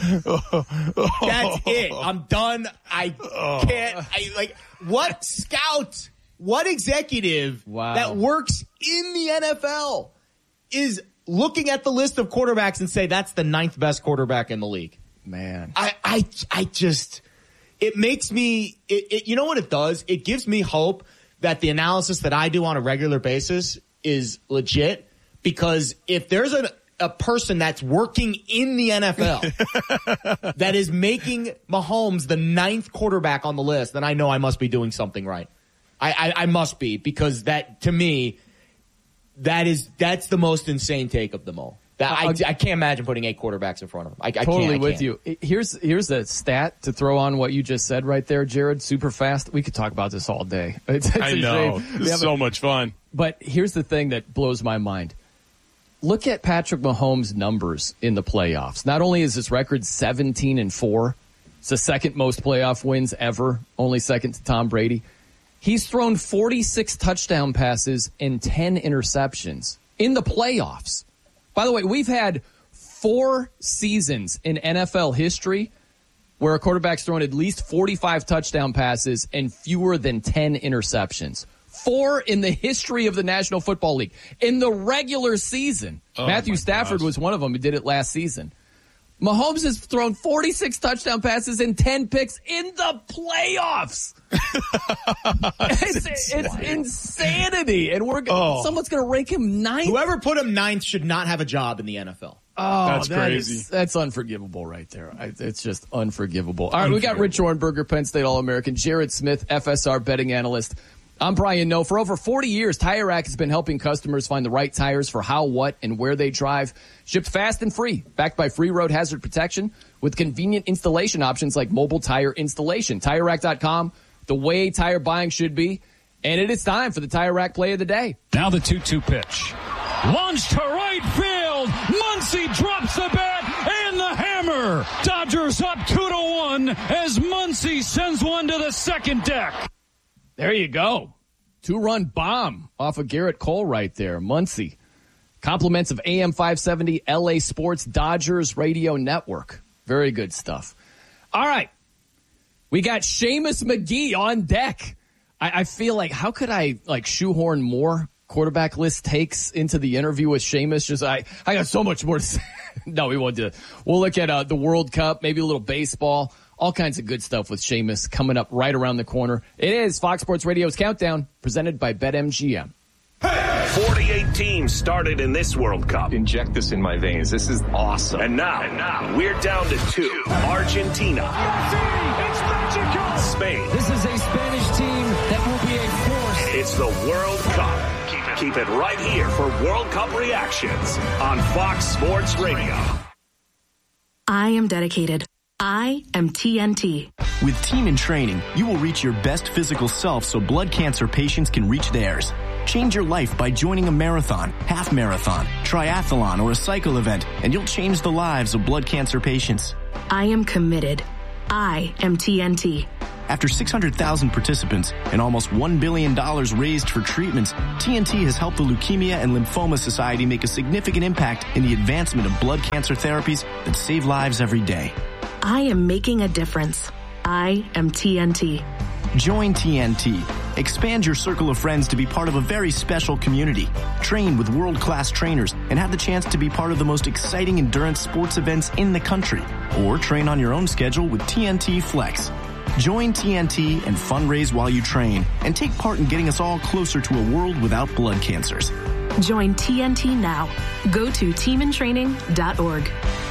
That's it. I'm done. I can't. What scout, what executive that works in the NFL is looking at the list of quarterbacks and say that's the 9th best quarterback in the league? Man, I just, it makes me, you know what it does? It gives me hope that the analysis that I do on a regular basis is legit, because if there's a person that's working in the NFL that is making Mahomes the 9th quarterback on the list, then I know I must be doing something right. I must be, because that, to me, that's the most insane take of them all. I can't imagine putting 8 quarterbacks in front of him. I totally can't. with you. Here's a stat to throw on what you just said right there, Jared, super fast. We could talk about this all day. I know. It's so much fun. But here's the thing that blows my mind. Look at Patrick Mahomes' numbers in the playoffs. Not only is his record 17-4, it's the second most playoff wins ever, only second to Tom Brady. He's thrown 46 touchdown passes and 10 interceptions in the playoffs. By the way, we've had 4 seasons in NFL history where a quarterback's thrown at least 45 touchdown passes and fewer than 10 interceptions. 4 in the history of the National Football League. In the regular season. Matthew Stafford was one of them who did it last season. Mahomes has thrown 46 touchdown passes and 10 picks in the playoffs. It's insanity. And someone's going to rank him 9th. Whoever put him 9th should not have a job in the NFL. Oh, that's crazy. That's unforgivable right there. It's just unforgivable. All right, we got Rich Ohrnberger, Penn State All-American, Jared Smith, FSR betting analyst. I'm Brian Noe. For over 40 years, Tire Rack has been helping customers find the right tires for how, what, and where they drive. Shipped fast and free, backed by free road hazard protection with convenient installation options like mobile tire installation. TireRack.com, the way tire buying should be. And it is time for the Tire Rack play of the day. Now the 2-2 pitch. Launch to right field. Muncy drops the bat and the hammer. Dodgers up 2-1 as Muncy sends one to the second deck. There you go. 2-run bomb off of Garrett Cole right there. Muncy. Compliments of AM 570, LA Sports, Dodgers Radio Network. Very good stuff. All right. We got Seamus McGee on deck. I feel like, how could I shoehorn more quarterback list takes into the interview with Seamus? Just I got so much more to say. No, we won't do it. We'll look at the World Cup, maybe a little baseball. All kinds of good stuff with Seamus coming up right around the corner. It is Fox Sports Radio's Countdown, presented by BetMGM. 48 teams started in this World Cup. Inject this in my veins. This is awesome. And now we're down to 2. Argentina. It's magical. Spain. This is a Spanish team that will be a force. It's the World Cup. Keep it right here for World Cup reactions on Fox Sports Radio. I am dedicated. I am TNT. With Team in Training, you will reach your best physical self so blood cancer patients can reach theirs. Change your life by joining a marathon, half marathon, triathlon, or a cycle event, and you'll change the lives of blood cancer patients. I am committed. I am TNT. After 600,000 participants and almost $1 billion raised for treatments, TNT has helped the Leukemia and Lymphoma Society make a significant impact in the advancement of blood cancer therapies that save lives every day. I am making a difference. I am TNT. Join TNT. Expand your circle of friends to be part of a very special community. Train with world-class trainers and have the chance to be part of the most exciting endurance sports events in the country. Or train on your own schedule with TNT Flex. Join TNT and fundraise while you train and take part in getting us all closer to a world without blood cancers. Join TNT now. Go to teamintraining.org.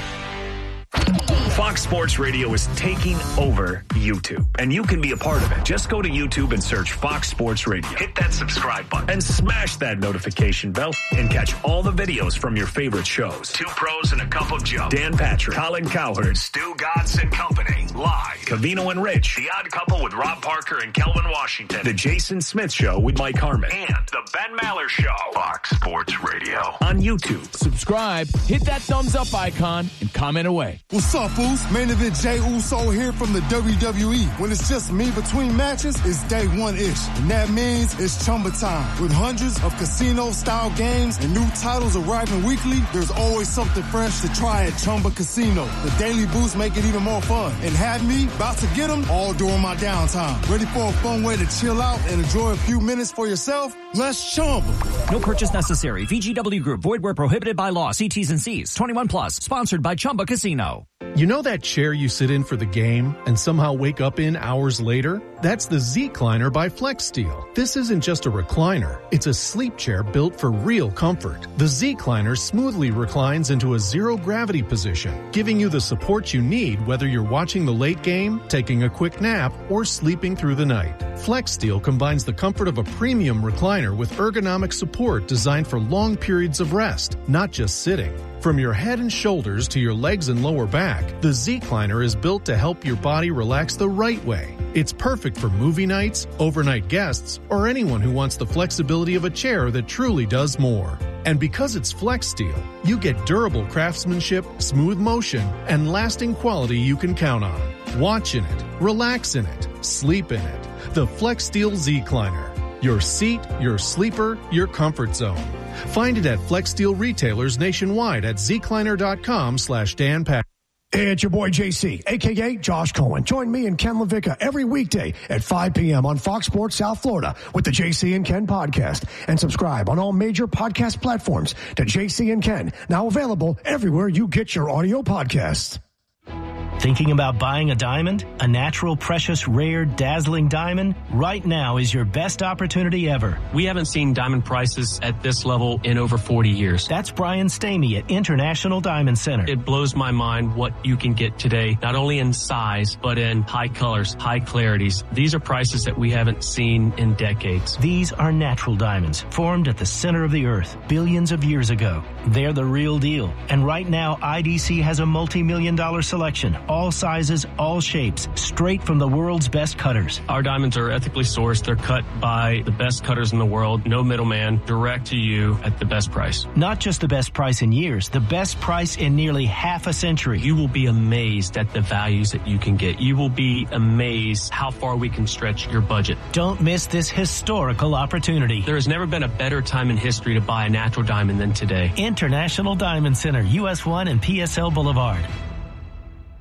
Fox Sports Radio is taking over YouTube, and you can be a part of it. Just go to YouTube and search Fox Sports Radio. Hit that subscribe button and smash that notification bell and catch all the videos from your favorite shows. 2 Pros and a Cup of Joe. Dan Patrick, Colin Cowherd, Stu Godson Company, live. Covino and Rich, The Odd Couple with Rob Parker and Kelvin Washington. The Jason Smith Show with Mike Harmon. And The Ben Maller Show. Fox Sports Radio on YouTube. Subscribe, hit that thumbs up icon, and comment away. What's up, fools? Main event Jey Uso here from the WWE. When it's just me between matches, it's day one-ish. And that means it's Chumba time. With hundreds of casino-style games and new titles arriving weekly, there's always something fresh to try at Chumba Casino. The daily boosts make it even more fun. And have me about to get them all during my downtime. Ready for a fun way to chill out and enjoy a few minutes for yourself? Let's Chumba. No purchase necessary. VGW Group. Void where prohibited by law. See T's and C's. 21 plus. Sponsored by Chumba Casino. You know that chair you sit in for the game and somehow wake up in hours later? That's the Z-Cliner by FlexSteel. This isn't just a recliner. It's a sleep chair built for real comfort. The Z-Cliner smoothly reclines into a zero-gravity position, giving you the support you need whether you're watching the late game, taking a quick nap, or sleeping through the night. FlexSteel combines the comfort of a premium recliner with ergonomic support designed for long periods of rest, not just sitting. From your head and shoulders to your legs and lower back, the Z-Cliner is built to help your body relax the right way. It's perfect for movie nights, overnight guests, or anyone who wants the flexibility of a chair that truly does more. And because it's FlexSteel, you get durable craftsmanship, smooth motion, and lasting quality you can count on. Watch in it, relax in it, sleep in it. The FlexSteel Z-Cliner. Your seat, your sleeper, your comfort zone. Find it at FlexSteel retailers nationwide at zcliner.com/Dan Patrick. Hey, it's your boy JC, a.k.a. Josh Cohen. Join me and Ken LaVicka every weekday at 5 p.m. on Fox Sports South Florida with the JC and Ken podcast. And subscribe on all major podcast platforms to JC and Ken, now available everywhere you get your audio podcasts. Thinking about buying a diamond? A natural, precious, rare, dazzling diamond? Right now is your best opportunity ever. We haven't seen diamond prices at this level in over 40 years. That's Brian Stamey at International Diamond Center. It blows my mind what you can get today, not only in size, but in high colors, high clarities. These are prices that we haven't seen in decades. These are natural diamonds, formed at the center of the earth billions of years ago. They're the real deal. And right now, IDC has a multi-million-dollar selection. All sizes, all shapes, straight from the world's best cutters. Our diamonds are ethically sourced. They're cut by the best cutters in the world. No middleman, direct to you at the best price. Not just the best price in years, the best price in nearly half a century. You will be amazed at the values that you can get. You will be amazed how far we can stretch your budget. Don't miss this historical opportunity. There has never been a better time in history to buy a natural diamond than today. International Diamond Center, US 1 and PSL Boulevard.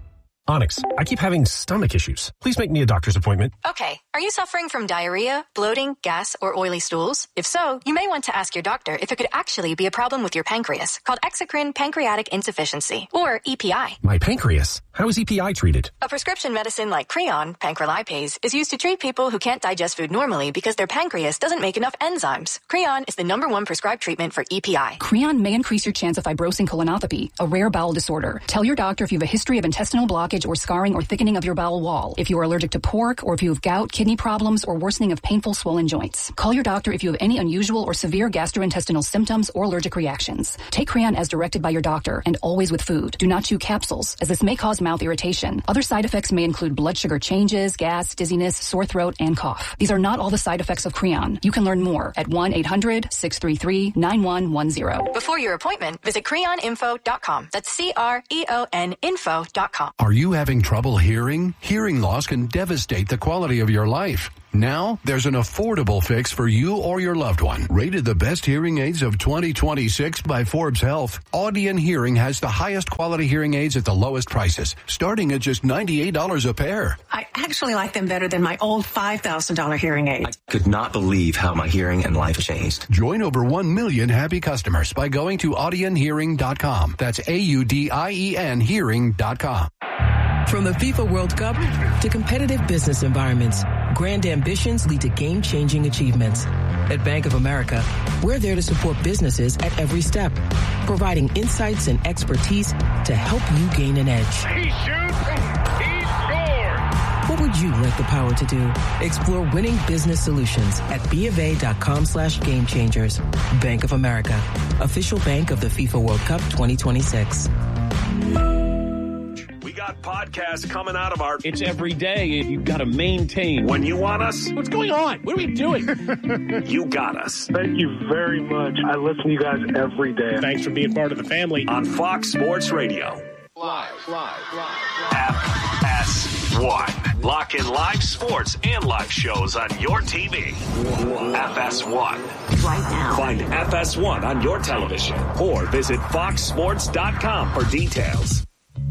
Onyx, I keep having stomach issues. Please make me a doctor's appointment. Okay. Are you suffering from diarrhea, bloating, gas, or oily stools? If so, you may want to ask your doctor if it could actually be a problem with your pancreas, called exocrine pancreatic insufficiency, or EPI. My pancreas? How is EPI treated? A prescription medicine like Creon, pancrelipase, is used to treat people who can't digest food normally because their pancreas doesn't make enough enzymes. Creon is the #1 prescribed treatment for EPI. Creon may increase your chance of fibrosing colonopathy, a rare bowel disorder. Tell your doctor if you have a history of intestinal blockage or scarring or thickening of your bowel wall, if you are allergic to pork, or if you have gout, kidney problems, or worsening of painful swollen joints. Call your doctor if you have any unusual or severe gastrointestinal symptoms or allergic reactions. Take Creon as directed by your doctor and always with food. Do not chew capsules, as this may cause mouth irritation. Other side effects may include blood sugar changes, gas, dizziness, sore throat, and cough. These are not all the side effects of Creon. You can learn more at 1-800-633-9110. Before your appointment, visit creoninfo.com. That's CREON info.com. Are you having trouble hearing? Hearing loss can devastate the quality of your life. Now, there's an affordable fix for you or your loved one. Rated the best hearing aids of 2026 by Forbes Health, Audion Hearing has the highest quality hearing aids at the lowest prices, starting at just $98 a pair. I actually like them better than my old $5,000 hearing aid. I could not believe how my hearing and life changed. Join over 1 million happy customers by going to audionhearing.com. That's AUDIEN hearing.com. From the FIFA World Cup to competitive business environments, grand ambitions lead to game-changing achievements. At Bank of America, we're there to support businesses at every step, providing insights and expertise to help you gain an edge. He shoots, he scores! What would you like the power to do? Explore winning business solutions at BofA.com/gamechangers. Bank of America, official bank of the FIFA World Cup 2026. We got podcasts coming out of our... It's every day. You've got to maintain. When you want us... What's going on? What are we doing? You got us. Thank you very much. I listen to you guys every day. Thanks for being part of the family. On Fox Sports Radio. Live. FS1. Lock in live sports and live shows on your TV. FS1. Right now. Find FS1 on your television or visit foxsports.com for details.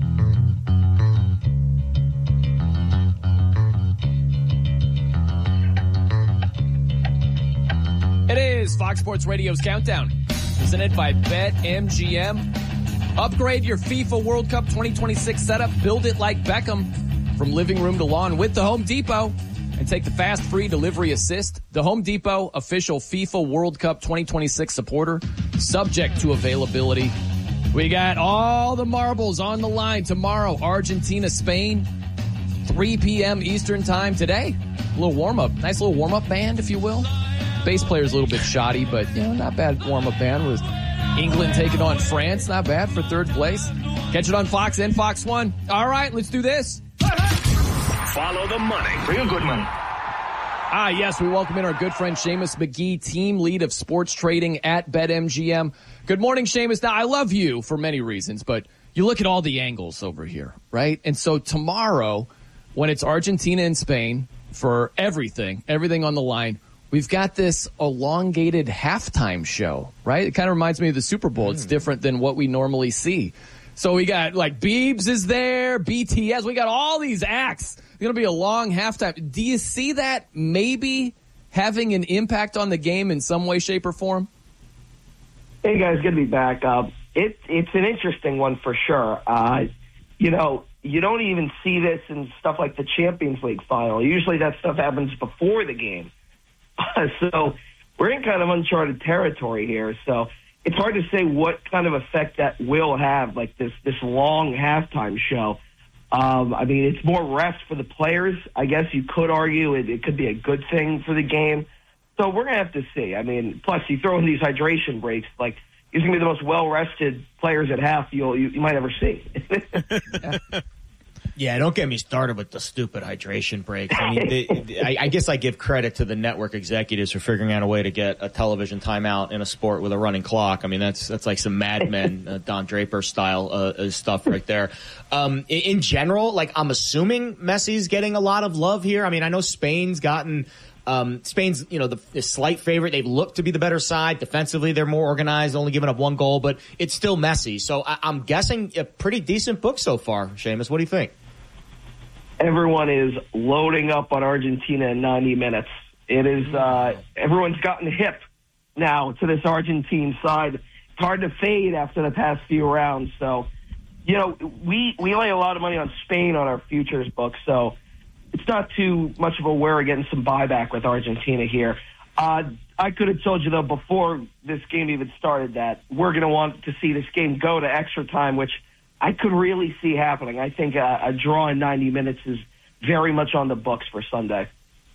It is Fox Sports Radio's Countdown, presented by BetMGM. Upgrade your FIFA World Cup 2026 setup. Build it like Beckham from living room to lawn with the Home Depot. And take the fast, free delivery assist. The Home Depot, official FIFA World Cup 2026 supporter, subject to availability. We got all the marbles on the line tomorrow. Argentina, Spain, 3 p.m. Eastern time today. A little warm-up. Nice little warm-up band, if you will. Bass player's a little bit shoddy, but, not bad warm-up band with England taking on France. Not bad for third place. Catch it on Fox and Fox 1. All right, let's do this. Follow the money. Real good money. Yes, we welcome in our good friend Seamus McGee, team lead of sports trading at BetMGM. Good morning, Seamus. Now, I love you for many reasons, but you look at all the angles over here, right? And so tomorrow, when it's Argentina and Spain, for everything on the line, we've got this elongated halftime show, right? It kind of reminds me of the Super Bowl. It's different than what we normally see. So we got, Biebs is there, BTS. We got all these acts. It's going to be a long halftime. Do you see that maybe having an impact on the game in some way, shape, or form? Hey, guys, good to be back. It's an interesting one for sure. You don't even see this in stuff like the Champions League final. Usually that stuff happens before the game. So we're in kind of uncharted territory here. So it's hard to say what kind of effect that will have, like this long halftime show. It's more rest for the players. I guess you could argue it could be a good thing for the game. So we're going to have to see. Plus you throw in these hydration breaks, he's going to be the most well-rested players at half you might ever see. Yeah, don't get me started with the stupid hydration breaks. I guess I give credit to the network executives for figuring out a way to get a television timeout in a sport with a running clock. That's like some Mad Men, Don Draper style stuff right there. In general, I'm assuming Messi's getting a lot of love here. I know Spain's gotten... Spain's, the slight favorite. They've looked to be the better side. Defensively, they're more organized, only giving up one goal, but it's still Messi. So I'm guessing a pretty decent book so far, Seamus. What do you think? everyone is loading up on Argentina in 90 minutes. It is everyone's gotten hip now to this Argentine side. It's hard to fade after the past few rounds. So, we lay a lot of money on Spain on our futures book, so it's not too much of a worry getting some buyback with Argentina here. I could have told you, though, before this game even started that we're going to want to see this game go to extra time, which I could really see happening. I think a draw in 90 minutes is very much on the books for Sunday.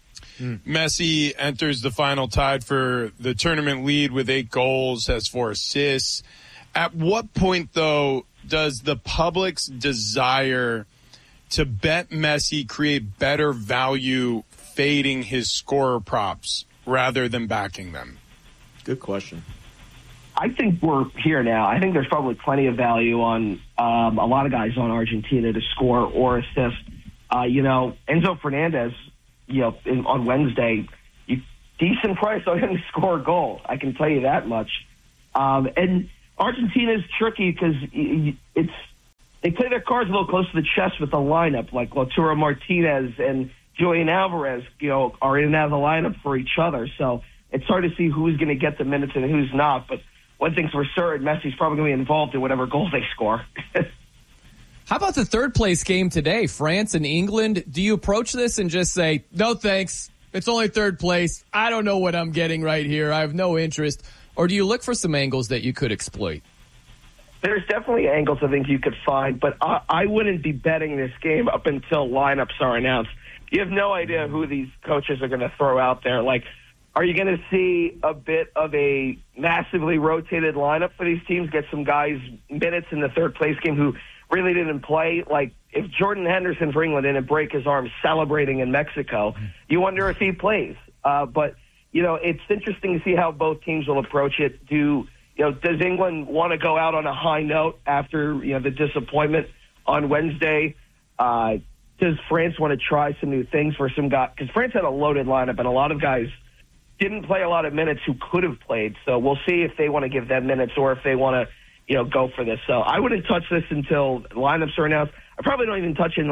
Messi enters the final tied for the tournament lead with 8 goals, has 4 assists. At what point, though, does the public's desire to bet Messi create better value fading his scorer props rather than backing them? Good question. I think we're here now. I think there's probably plenty of value on a lot of guys on Argentina to score or assist. Enzo Fernandez, on Wednesday, decent price on him to score a goal. I can tell you that much. And Argentina is tricky because they play their cards a little close to the chest with the lineup, like Lautaro Martinez and Julian Alvarez, are in and out of the lineup for each other. So it's hard to see who's going to get the minutes and who's not. But one thing's for certain, Messi's probably going to be involved in whatever goal they score. How about the third place game today, France and England? Do you approach this and just say, no thanks, it's only third place, I don't know what I'm getting right here, I have no interest? Or do you look for some angles that you could exploit? There's definitely angles I think you could find, but I wouldn't be betting this game up until lineups are announced. You have no idea who these coaches are going to throw out there. Like, are you going to see a bit of a massively rotated lineup for these teams, get some guys minutes in the third place game who really didn't play? Like, if Jordan Henderson for England didn't break his arm celebrating in Mexico, you wonder if he plays. But, it's interesting to see how both teams will approach it. Does England want to go out on a high note after, the disappointment on Wednesday? Does France want to try some new things for some guys? Because France had a loaded lineup, and a lot of guys didn't play a lot of minutes who could have played. So we'll see if they want to give them minutes or if they want to, go for this. So I wouldn't touch this until lineups are announced. I probably don't even touch it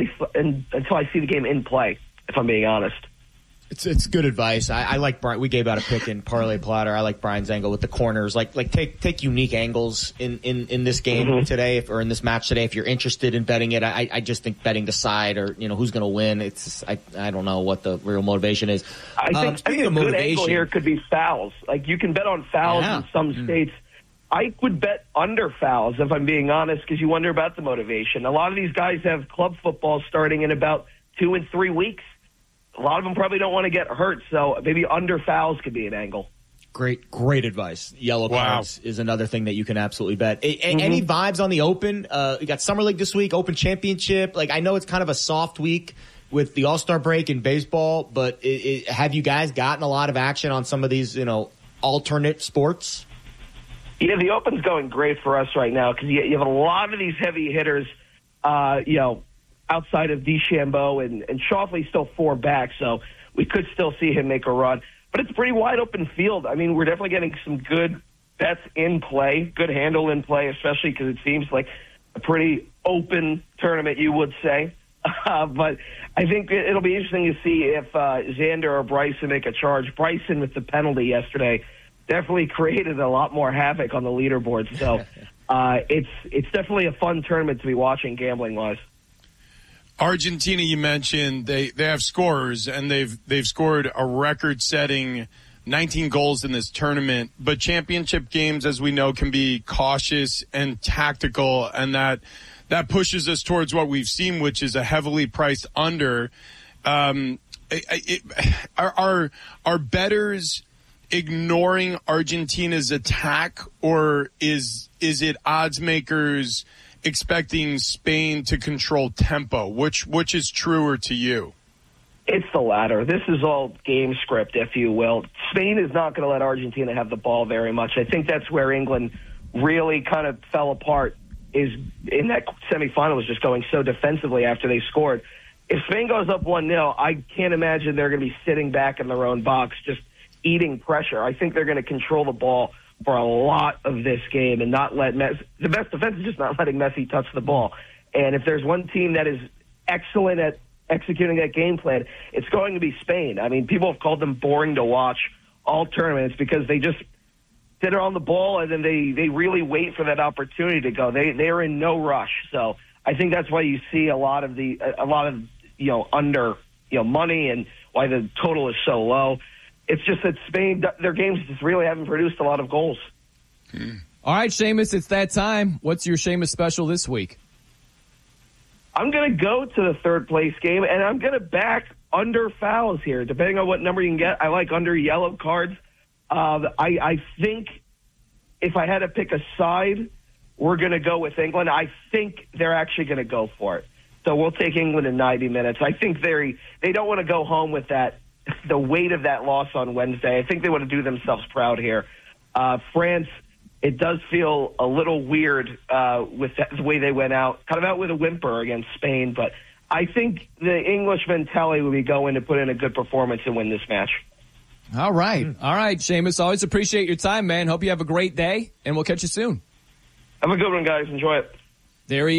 until I see the game in play, if I'm being honest. It's good advice. I like Brian. We gave out a pick in Parlay Platter. I like Brian's angle with the corners. Like take unique angles in this game today, or in this match today. If you're interested in betting it, I just think betting the side or who's going to win. I don't know what the real motivation is. I think a good angle here could be fouls. Like, you can bet on fouls in some states. I would bet under fouls, if I'm being honest, because you wonder about the motivation. A lot of these guys have club football starting in about 2 and 3 weeks. A lot of them probably don't want to get hurt, so maybe under fouls could be an angle. Great advice. Yellow cards is another thing that you can absolutely bet. Any vibes on the Open? You got Summer League this week, Open Championship. Like, I know it's kind of a soft week with the All-Star break in baseball, but have you guys gotten a lot of action on some of these, alternate sports? Yeah, the Open's going great for us right now because you have a lot of these heavy hitters, outside of DeChambeau and Schauffele's still 4 back, so we could still see him make a run. But it's a pretty wide open field. I mean, we're definitely getting some good bets in play, good handle in play, especially because it seems like a pretty open tournament, you would say. But I think it'll be interesting to see if Xander or Bryson make a charge. Bryson, with the penalty yesterday, definitely created a lot more havoc on the leaderboard. So it's definitely a fun tournament to be watching gambling-wise. Argentina, you mentioned, they have scorers, and they've scored a record-setting 19 goals in this tournament. But championship games, as we know, can be cautious and tactical, and that pushes us towards what we've seen, which is a heavily priced under. Are bettors ignoring Argentina's attack, or is it odds makers expecting Spain to control tempo? Which is truer to you? It's the latter. This is all game script, if you will. Spain is not going to let Argentina have the ball very much. I think that's where England really kind of fell apart, is in that semifinal, was just going so defensively after they scored. If Spain goes up 1-0, I can't imagine they're going to be sitting back in their own box just eating pressure. I think they're going to control the ball for a lot of this game and not let Messi. The best defense is just not letting Messi touch the ball. And if there's one team that is excellent at executing that game plan, it's going to be Spain. I mean, people have called them boring to watch all tournaments because they just sit on the ball and then they really wait for that opportunity to go. They're in no rush. So I think that's why you see a lot of under money and why the total is so low. It's just that Spain, their games just really haven't produced a lot of goals. All right, Seamus, it's that time. What's your Seamus special this week? I'm going to go to the third place game, and I'm going to back under fouls here. Depending on what number you can get, I like under yellow cards. I think if I had to pick a side, we're going to go with England. I think they're actually going to go for it. So we'll take England in 90 minutes. I think they don't want to go home with the weight of that loss on Wednesday. I think they want to do themselves proud here. France, it does feel a little weird with the way they went out, kind of out with a whimper against Spain. But I think the English mentality will be going to put in a good performance and win this match. All right. All right, Seamus. Always appreciate your time, man. Hope you have a great day, and we'll catch you soon. Have a good one, guys. Enjoy it. There he is.